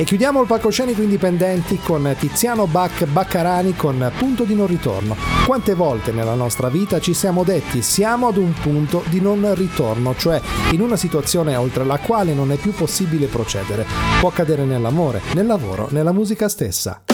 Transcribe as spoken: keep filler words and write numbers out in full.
chiudiamo il palcoscenico indipendenti con Tiziano Bach Baccarani con Punto di non ritorno. Quante volte nella nostra vita ci siamo detti siamo ad un punto di non ritorno, cioè in una situazione oltre la quale non è più possibile procedere. Può accadere nell'amore, nel lavoro, nella musica stessa.